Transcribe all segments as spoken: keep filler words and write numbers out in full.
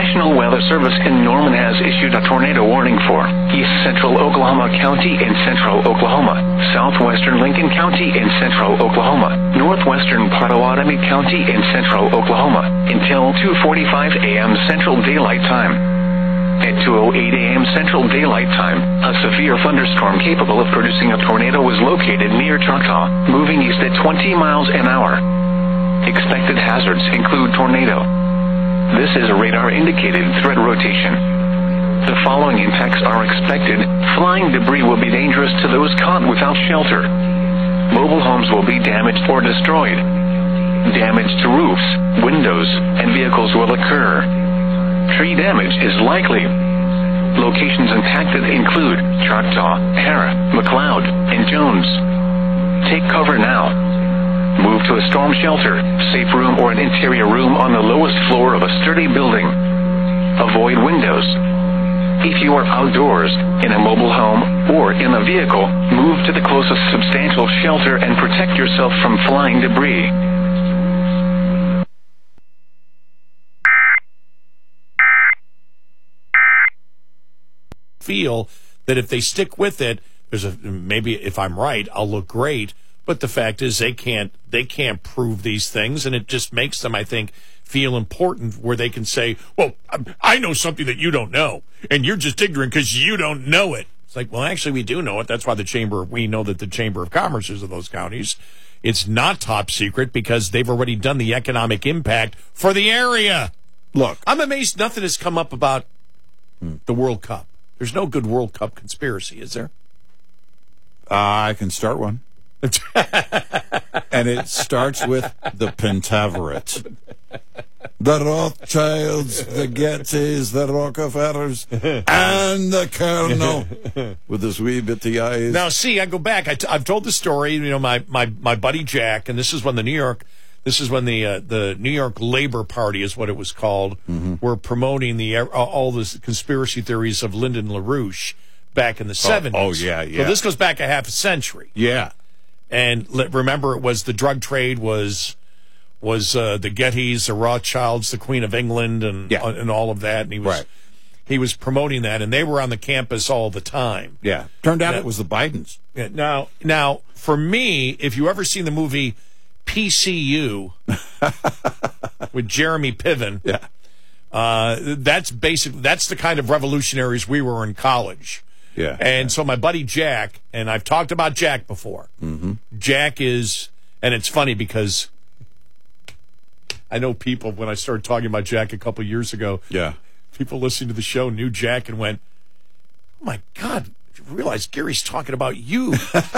National Weather Service in Norman has issued a tornado warning for east central Oklahoma County in central Oklahoma, southwestern Lincoln County in central Oklahoma, northwestern Pottawatomie County in central Oklahoma until two forty-five a m Central Daylight Time. At two oh eight a m Central Daylight Time, a severe thunderstorm capable of producing a tornado was located near Choctaw, moving east at twenty miles an hour. Expected hazards include tornado. This is a radar-indicated threat rotation. The following impacts are expected. Flying debris will be dangerous to those caught without shelter. Mobile homes will be damaged or destroyed. Damage to roofs, windows, and vehicles will occur. Tree damage is likely. Locations impacted include Choctaw, Harrah, McLeod, and Jones. Take cover now. Move to a storm shelter, safe room, or an interior room on the lowest floor of a sturdy building. Avoid windows. If you are outdoors, in a mobile home, or in a vehicle, move to the closest substantial shelter and protect yourself from flying debris. Feel that if they stick with it, there's a maybe if I'm right, I'll look great. But the fact is, they can't they can't prove these things, and it just makes them, I think, feel important, where they can say, "Well, I know something that you don't know, and you're just ignorant because you don't know it." It's like, well, actually, we do know it. That's why the chamber we know that the Chamber of Commerce is of those counties. It's not top secret because they've already done the economic impact for the area. Look, I'm amazed nothing has come up about the World Cup. There's no good World Cup conspiracy, is there? uh, I can start one. And it starts with the Pentaverate. The Rothschilds, the Gettys, the Rockefellers, and the Colonel with his wee bitty eyes. Now, see, I go back. I t- I've told the story. You know, my, my, my buddy Jack, and this is when the New York, this is when the uh, the New York Labor Party is what it was called. Mm-hmm. Were promoting the uh, all the conspiracy theories of Lyndon LaRouche back in the seventies. Oh, oh, yeah, yeah. So this goes back a half a century. Yeah. And remember, it was the drug trade was was uh, the Gettys, the Rothschilds, the Queen of England, and yeah. uh, and all of that. And he was right. he was promoting that, and they were on the campus all the time. Yeah, turned out now, it was the Bidens. Yeah, now, now, for me, if you ever seen the movie P C U with Jeremy Piven, yeah, uh, that's basically that's the kind of revolutionaries we were in college. Yeah. And so my buddy Jack, and I've talked about Jack before. Mm-hmm. Jack is, and it's funny because I know people, when I started talking about Jack a couple years ago, yeah, people listening to the show knew Jack and went, "Oh my God, you realize Gary's talking about you."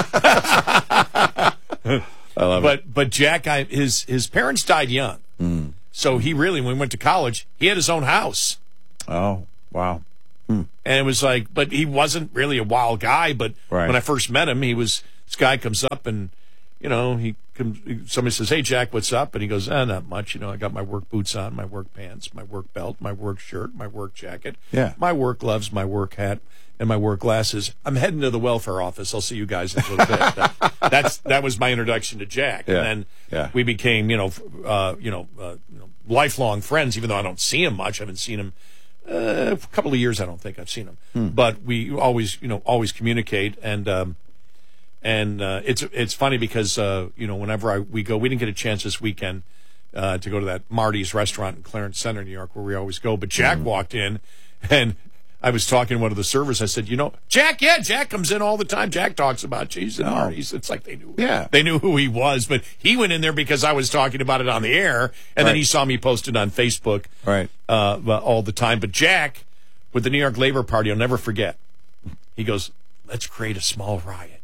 I love but, it. But Jack, I, his, his parents died young. Mm. So he really, when he went to college, he had his own house. Oh, wow. And it was like, but he wasn't really a wild guy. But right. when I first met him, he was, this guy comes up and, you know, he comes, somebody says, "Hey, Jack, what's up?" And he goes, "Ah, not much. You know, I got my work boots on, my work pants, my work belt, my work shirt, my work jacket, yeah. my work gloves, my work hat, and my work glasses. I'm heading to the welfare office. I'll see you guys in a little bit." that, that's, that was my introduction to Jack. Yeah. And then yeah. we became, you know, uh, you know, uh, you know, lifelong friends, even though I don't see him much. I haven't seen him Uh, a couple of years, I don't think I've seen him, hmm. but we always, you know, always communicate, and um, and uh, it's it's funny because uh, you know, whenever I we go, we didn't get a chance this weekend uh, to go to that Marty's restaurant in Clarence Center, New York, where we always go. But Jack mm. walked in, and I was talking to one of the servers. I said, "You know, Jack, yeah, Jack comes in all the time. Jack talks about cheese and oh. Marty's." It's like they knew, yeah, they knew who he was, but he went in there because I was talking about it on the air, and right. then he saw me posted on Facebook, right, uh, all the time. But Jack, with the New York Labor Party, I'll never forget. He goes, "Let's create a small riot,"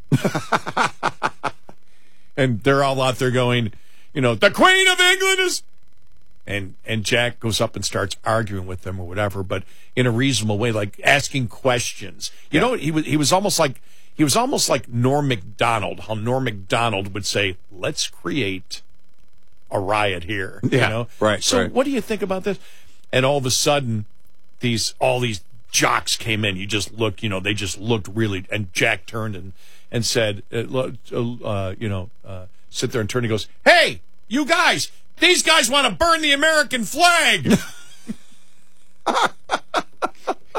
and they're all out there going, you know, "The Queen of England is." And and Jack goes up and starts arguing with them or whatever, but in a reasonable way, like asking questions. You yeah. know, he was he was almost like he was almost like Norm Macdonald. How Norm Macdonald would say, "Let's create a riot here." Yeah, you know, right. So, right. what do you think about this? And all of a sudden, these all these jocks came in. You just look, you know, they just looked really. And Jack turned and and said, uh, uh, you know, uh, sit there and turn. And he goes, "Hey, you guys! These guys want to burn the American flag."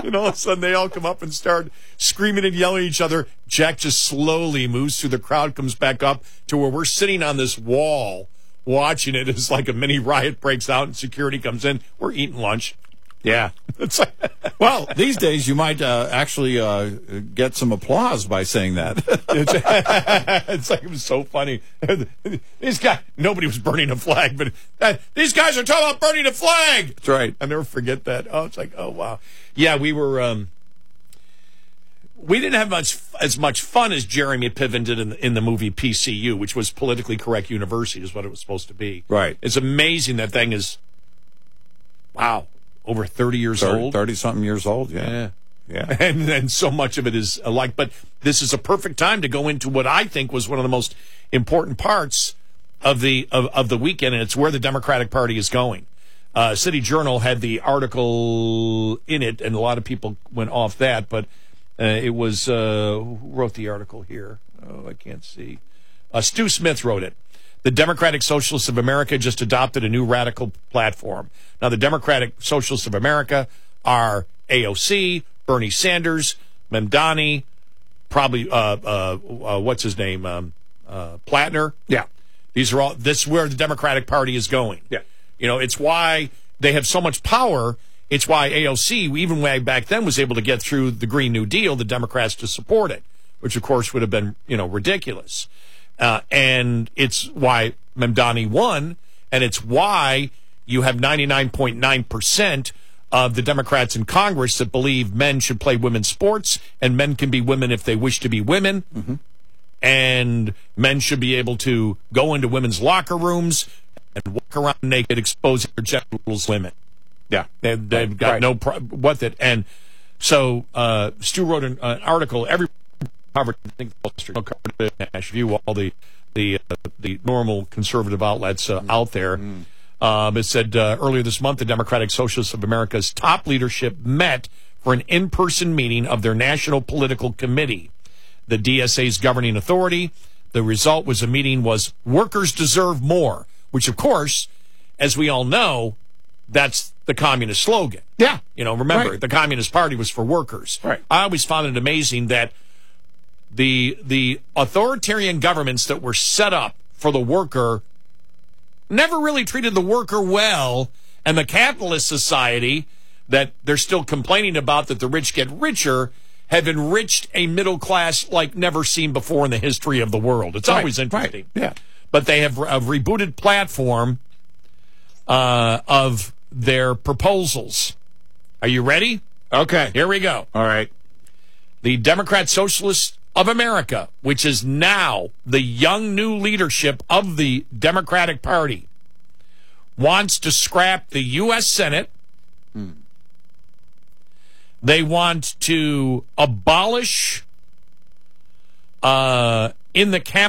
And all of a sudden, they all come up and start screaming and yelling at each other. Jack just slowly moves through the crowd, comes back up to where we're sitting on this wall watching it as like a mini riot breaks out and security comes in. We're eating lunch. Yeah. It's like, well, these days you might uh, actually uh, get some applause by saying that. it's, it's like, it was so funny. These guys, nobody was burning a flag, but uh, these guys are talking about burning a flag. That's right. I never forget that. Oh, it's like, oh, wow. Yeah, we were, um, we didn't have much as much fun as Jeremy Piven did in, in the movie P C U, which was Politically Correct University, is what it was supposed to be. Right. It's amazing that thing is, wow. Over thirty years thirty, old. thirty-something years old, yeah. Yeah. Yeah. And, and so much of it is alike. But this is a perfect time to go into what I think was one of the most important parts of the of, of the weekend, and it's where the Democratic Party is going. Uh, City Journal had the article in it, and a lot of people went off that, but uh, it was, uh, who wrote the article here? Oh, I can't see. Uh, Stu Smith wrote it. The Democratic Socialists of America just adopted a new radical platform. Now, the Democratic Socialists of America are A O C, Bernie Sanders, Mamdani, probably, uh, uh, uh, what's his name, um, uh, Platner. Yeah. These are all, this is where the Democratic Party is going. Yeah. You know, it's why they have so much power. It's why A O C, even way back then, was able to get through the Green New Deal, the Democrats to support it, which, of course, would have been, you know, ridiculous. Uh, and it's why Mamdani won, and it's why you have ninety-nine point nine percent of the Democrats in Congress that believe men should play women's sports, and men can be women if they wish to be women, mm-hmm. and men should be able to go into women's locker rooms and walk around naked, exposing their genitals to women. Yeah. They, they've right. got right. no problem with it. And so uh, Stu wrote an, an article, every covered, I think, covered it, Nash View, all the the uh, the normal conservative outlets uh, mm. out there. Mm. Um, it said uh, earlier this month, the Democratic Socialists of America's top leadership met for an in-person meeting of their National Political Committee, the D S A's governing authority. The result was a meeting was "Workers Deserve More," which, of course, as we all know, that's the communist slogan. Yeah. You know, remember, right. the Communist Party was for workers. Right. I always found it amazing that the the authoritarian governments that were set up for the worker never really treated the worker well, and the capitalist society that they're still complaining about, that the rich get richer, have enriched a middle class like never seen before in the history of the world. It's right. always interesting. Right. Yeah. But they have a rebooted platform uh, of their proposals. Are you ready? Okay. Here we go. All right. The Democrat Socialists of America, which is now the young new leadership of the Democratic Party, wants to scrap the U S Senate. Hmm. They want to abolish uh, in the capital